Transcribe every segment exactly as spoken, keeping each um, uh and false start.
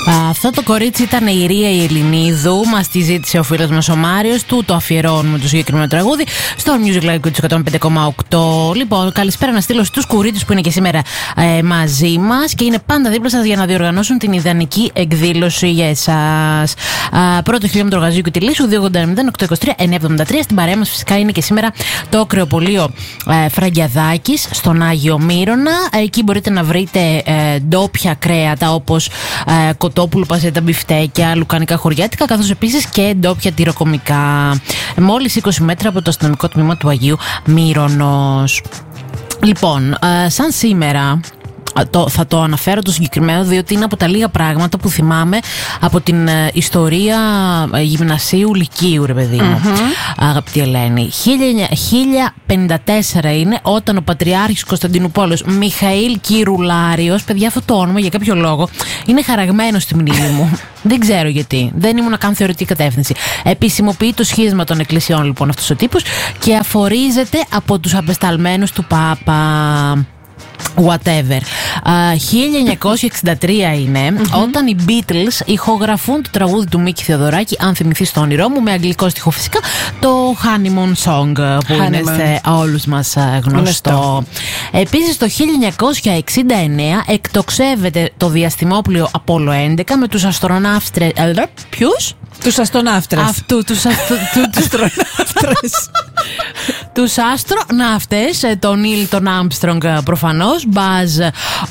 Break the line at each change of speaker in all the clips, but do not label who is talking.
Αυτό το κορίτσι ήταν η Ρία η Ελληνίδου. Μας τη ζήτησε ο φίλος μας ο Μάριος. Του το αφιερώνουμε το συγκεκριμένο τραγούδι στο Music Live του εκατόν πέντε κόμμα οκτώ. Λοιπόν, καλησπέρα να στείλω στους κουρίτους που είναι και σήμερα ε, μαζί μας και είναι πάντα δίπλα σας για να διοργανώσουν την ιδανική εκδήλωση για εσάς. Α, πρώτο χιλιόμετρο Γαζίκου τη Λύσου, δύο ογδόντα μηδέν οκτώ είκοσι τρία εννιακόσια εβδομήντα τρία. Στην παρέα μας φυσικά είναι και σήμερα το κρεοπολείο ε, Φραγκιαδάκης στον Άγιο Μύρονα. Εκεί μπορείτε να βρείτε ε, ντόπια κρέατα όπως ε, κοτόπουλο, πασέτα, μπιφτέκια, λουκανικά χωριάτικα, καθώς επίσης και ντόπια τυροκομικά. Μόλις είκοσι μέτρα από το αστυνομικό τμήμα του Αγίου Μύρονος. Λοιπόν, ε, σαν σήμερα. Το, θα το αναφέρω το συγκεκριμένο διότι είναι από τα λίγα πράγματα που θυμάμαι από την ε, ιστορία ε, γυμνασίου λυκείου, ρε παιδί μου, mm-hmm. αγαπητή Ελένη. χίλια πενήντα τέσσερα είναι όταν ο Πατριάρχης Κωνσταντινούπολης Μιχαήλ Κυρουλάριος, παιδιά, αυτό το όνομα για κάποιο λόγο είναι χαραγμένο στη μνήμη μου. Δεν ξέρω γιατί. Δεν ήμουν καν θεωρητική κατεύθυνση. Επισημοποιεί το σχίσμα των εκκλησιών, λοιπόν, αυτός ο τύπος και αφορίζεται από τους απεσταλμένους του Πάπα. Whatever. Uh, χίλια εννιακόσια εξήντα τρία είναι mm-hmm. όταν οι Beatles ηχογραφούν το τραγούδι του Μίκη Θεοδωράκη, αν θυμηθείς το όνειρό μου, με αγγλικό στίχο φυσικά, το Honeymoon Song που Honeymoon. Είναι σε όλους μας γνωστό. Επίσης το χίλια εννιακόσια εξήντα εννέα εκτοξεύεται το διαστημόπλοιο Απόλλω έντεκα με τους αστροναύστρες. Ποιους?
Τους αστροναύτρες.
Αυτού, τους αστροναύτρες. Τους αστροναύτες, τον Νίλ, τον Άρμστρονγκ προφανώς, Buzz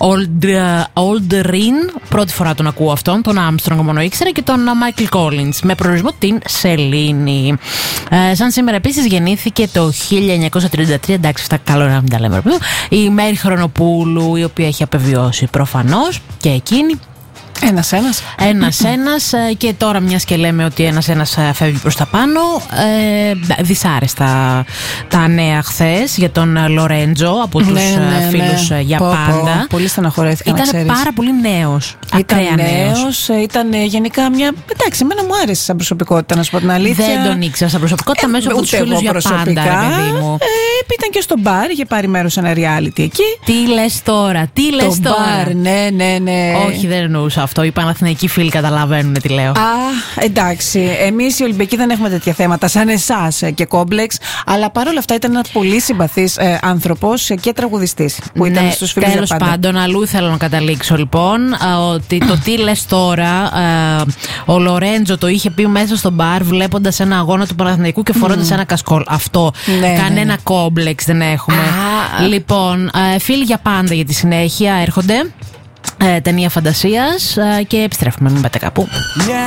Aldrin, πρώτη φορά τον ακούω αυτόν, τον Άρμστρονγκ μόνο ήξερα, και τον Michael Collins, με προορισμό την Σελήνη. Ε, σαν σήμερα επίσης γεννήθηκε το χίλια εννιακόσια τριάντα τρία, εντάξει, αυτά καλό να μην τα λέμε, η Μέρη Χρονοπούλου, η οποία έχει απεβιώσει προφανώς και εκείνη.
Ένας ένας.
Ένας ένας και τώρα, μιας και λέμε ότι ένας ένας φεύγει προς τα πάνω, ε, δυσάρεστα τα νέα χθες για τον Λορέντζο από τους ναι, ναι, φίλους ναι. για πω, πάντα. Πω,
πολύ στεναχωρέθηκα.
Ήταν πάρα πολύ νέος.
Ήταν
νέος.
νέος. Ήταν γενικά μια. Εντάξει, εμένα μου άρεσε σαν προσωπικότητα, να σου πω την αλήθεια.
Δεν τον ήξερα σαν προσωπικότητα, ε, μέσω από τους φίλους για πάντα, παιδί μου.
Ε, ήταν και στο μπαρ, είχε πάρει μέρος σε ένα reality εκεί.
Τι λες τώρα, τι λες τώρα.
Μπαρ, ναι, ναι, ναι.
Όχι, δεν εννοούσα αυτό. Οι Παναθηναϊκοί φίλοι καταλαβαίνουν τι λέω.
Α, εντάξει. Εμείς οι Ολυμπιακοί δεν έχουμε τέτοια θέματα σαν εσάς και κόμπλεξ. Αλλά παρόλα αυτά ήταν ένας πολύ συμπαθής ε, άνθρωπος και τραγουδιστής που ήταν ναι, στους φίλους για πάντα.
Τέλος πάντων, αλλού θέλω να καταλήξω λοιπόν α, ότι το τι λες τώρα, α, ο Λορέντζο το είχε πει μέσα στο μπαρ βλέποντας ένα αγώνα του Παναθηναϊκού και φορώντας mm. ένα κασκόλ. Αυτό. Ναι, κανένα ναι. κόμπλεξ δεν έχουμε. Ah. Λοιπόν, α, φίλοι για πάντα για τη συνέχεια έρχονται. Ε, ταινία φαντασίας ε, και επιστρέφουμε, μην πάτε κάπου.